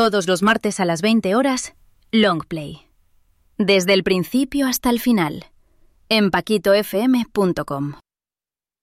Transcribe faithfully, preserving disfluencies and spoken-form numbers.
Todos los martes a las veinte horas, Longplay. Desde el principio hasta el final, en paquito f m punto com.